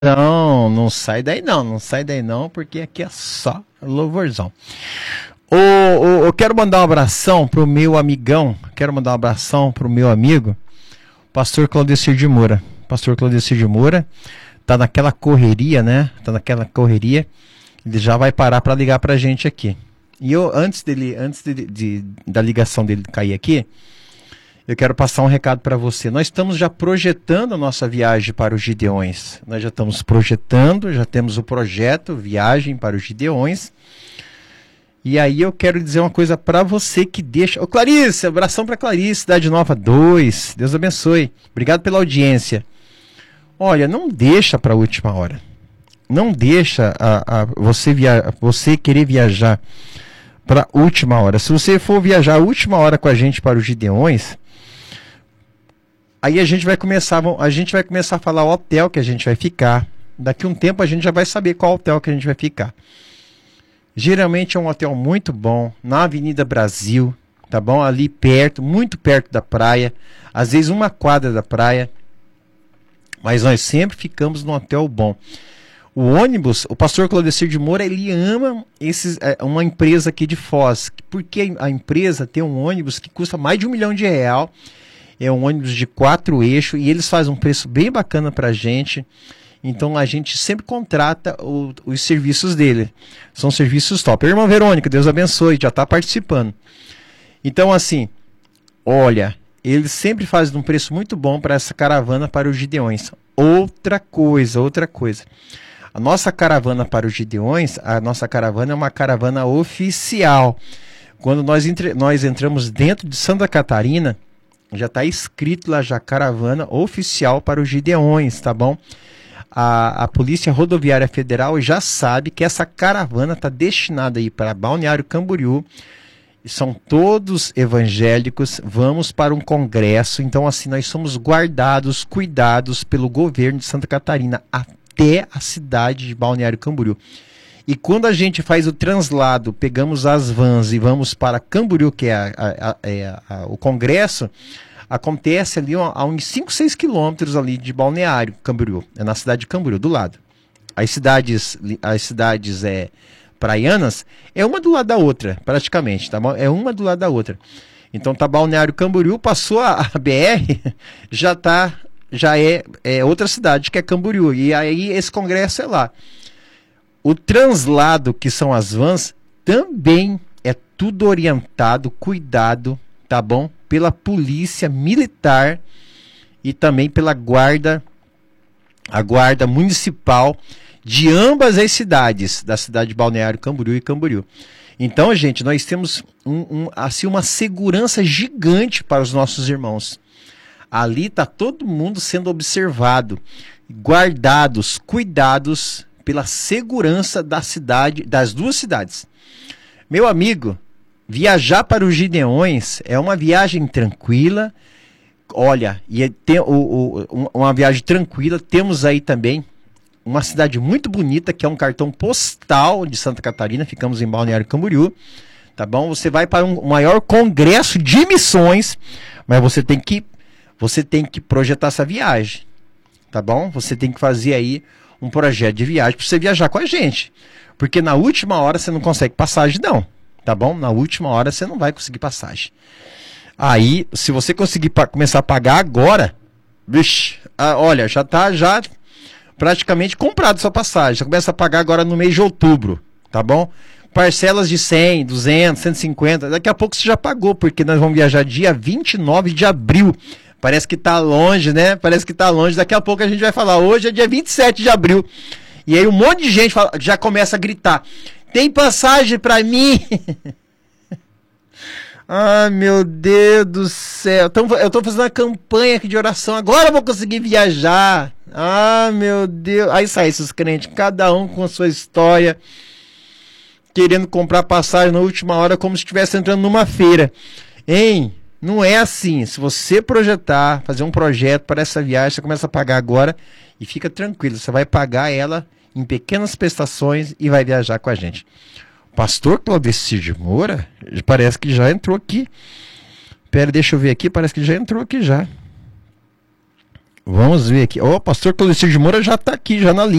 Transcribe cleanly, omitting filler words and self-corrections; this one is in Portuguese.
Não, não sai daí não, não sai daí não, porque aqui é só louvorzão. Eu quero mandar um abração pro meu amigão, quero mandar um abração pro meu amigo, pastor Claudecir de Moura. Pastor Claudecir de Moura tá naquela correria, né? Tá naquela correria, ele já vai parar para ligar pra gente aqui. E eu, antes da ligação dele cair aqui, eu quero passar um recado para você. Nós estamos já projetando a nossa viagem para os Gideões. Nós já estamos projetando, já temos o projeto Viagem para os Gideões. E aí eu quero dizer uma coisa para você que deixa... Ô Clarice, abração para Clarice, Cidade Nova 2. Deus abençoe. Obrigado pela audiência. Olha, não deixa para a última hora. Não deixa você querer viajar para a última hora. Se você for viajar a última hora com a gente para os Gideões... Aí a gente vai começar a falar o hotel que a gente vai ficar. Daqui a um tempo a gente já vai saber qual hotel que a gente vai ficar. Geralmente é um hotel muito bom, na Avenida Brasil, tá bom? Ali perto, muito perto da praia. Às vezes uma quadra da praia. Mas nós sempre ficamos num hotel bom. O ônibus, o pastor Claudecir de Moura, ele ama uma empresa aqui de Foz. Porque a empresa tem um ônibus que custa mais de R$1 milhão. É um ônibus de 4 eixos e eles fazem um preço bem bacana pra gente. Então a gente sempre contrata os serviços dele. São serviços top. Irmã Verônica, Deus abençoe, já está participando. Então assim, olha, eles sempre fazem um preço muito bom para essa caravana para os Gideões. Outra coisa. A nossa caravana para os Gideões, a nossa caravana é uma caravana oficial. Quando nós entramos dentro de Santa Catarina, já está escrito lá já, caravana oficial para os Gideões, tá bom? A Polícia Rodoviária Federal já sabe que essa caravana está destinada aí para Balneário Camboriú. São todos evangélicos, vamos para um congresso. Então assim, nós somos guardados, cuidados pelo governo de Santa Catarina até a cidade de Balneário Camboriú. E quando a gente faz o translado, pegamos as vans e vamos para Camboriú, que é o congresso, acontece ali a uns 5, 6 quilômetros ali de Balneário Camboriú, é na cidade de Camboriú, do lado. As cidades praianas é uma do lado da outra, praticamente, tá bom? É uma do lado da outra. Então tá Balneário Camboriú, passou a BR, já é outra cidade, que é Camboriú, e aí esse congresso é lá. O translado, que são as vans, também é tudo orientado, cuidado, tá bom? Pela polícia militar e também pela a guarda municipal de ambas as cidades, da cidade de Balneário Camboriú e Camboriú. Então, gente, nós temos assim, uma segurança gigante para os nossos irmãos. Ali está todo mundo sendo observado, guardados, cuidados pela segurança da cidade, das duas cidades. Meu amigo, viajar para os Gideões é uma viagem tranquila. Olha, uma viagem tranquila. Temos aí também uma cidade muito bonita, que é um cartão postal de Santa Catarina. Ficamos em Balneário Camboriú, tá bom? Você vai para um maior congresso de missões, mas você tem que projetar essa viagem, tá bom? Você tem que fazer aí um projeto de viagem para você viajar com a gente. Porque na última hora você não consegue passagem, não. Tá bom? Na última hora você não vai conseguir passagem. Aí, se você conseguir começar a pagar agora, vixe, olha, já está praticamente comprado sua passagem. Você começa a pagar agora no mês de outubro, tá bom? Parcelas de 100, 200, 150. Daqui a pouco você já pagou, porque nós vamos viajar dia 29 de abril. Parece que tá longe, né? Parece que tá longe. Daqui a pouco a gente vai falar, hoje é dia 27 de abril. E aí um monte de gente já começa a gritar, tem passagem pra mim? Ai, meu Deus do céu. Então, eu tô fazendo uma campanha aqui de oração, agora eu vou conseguir viajar. Ah, meu Deus. Aí sai esses crentes, cada um com a sua história, querendo comprar passagem na última hora, como se estivesse entrando numa feira. Hein? Não é assim. Se você projetar, fazer um projeto para essa viagem, você começa a pagar agora e fica tranquilo. Você vai pagar ela em pequenas prestações e vai viajar com a gente. Pastor Claudecir de Moura, parece que já entrou aqui. Pera, deixa eu ver aqui, parece que já entrou aqui já. Vamos ver aqui. Ó, o pastor Cloicir de Moura já está aqui, já na linha.